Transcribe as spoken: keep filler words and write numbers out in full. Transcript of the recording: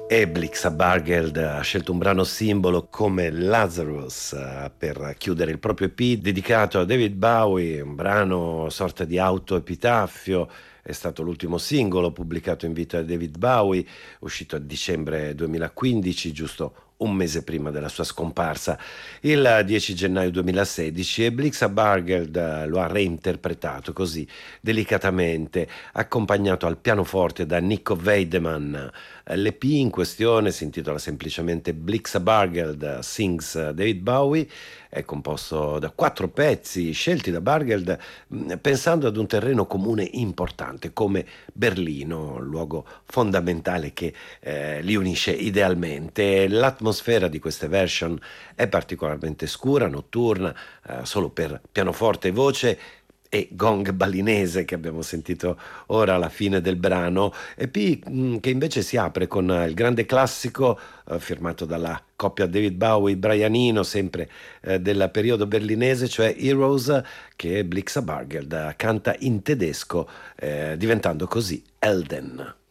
E Blixa Bargeld ha scelto un brano simbolo come Lazarus eh, per chiudere il proprio E P dedicato a David Bowie, un brano sorta di autoepitaffio. È stato l'ultimo singolo pubblicato in vita di David Bowie, uscito a dicembre duemilaquindici, giusto un mese prima della sua scomparsa, il dieci gennaio duemilasedici, e Blixa Bargeld eh, lo ha reinterpretato così, delicatamente, accompagnato al pianoforte da Nico Weideman. L'E P in questione si intitola semplicemente Blixa Bargeld Sings David Bowie, è composto da quattro pezzi scelti da Bargeld mh, pensando ad un terreno comune importante come Berlino, luogo fondamentale che eh, li unisce idealmente. L'atmosfera di queste version è particolarmente scura, notturna, eh, solo per pianoforte e voce e gong balinese che abbiamo sentito ora alla fine del brano, e P mh, che invece si apre con eh, il grande classico eh, firmato dalla coppia David Bowie-Brian Eno, sempre eh, del periodo berlinese, cioè Heroes, che Blixa Bargeld canta in tedesco, eh, diventando così Elden.